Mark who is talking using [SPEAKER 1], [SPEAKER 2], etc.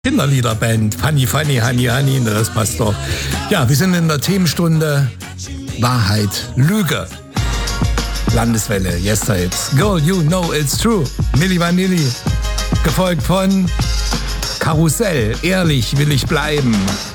[SPEAKER 1] Kinderliederband. Funny, funny, honey, honey, das passt doch. Ja, wir sind in der Themenstunde Wahrheit, Lüge. Landeswelle, Yesterdays. Girl, you know it's true. Milli Vanilli. Gefolgt von Karussell. Ehrlich will ich bleiben.